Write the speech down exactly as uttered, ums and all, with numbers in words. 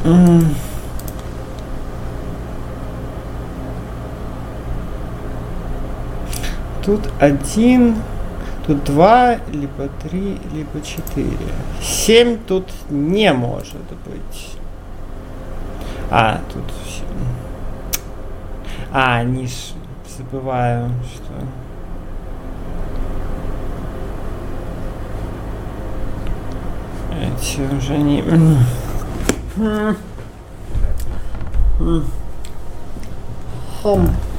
Тут один, тут два, либо три, либо четыре. Семь тут не может быть. А, тут все. А, они ж... Забываю, что... Эти уже не... Хм.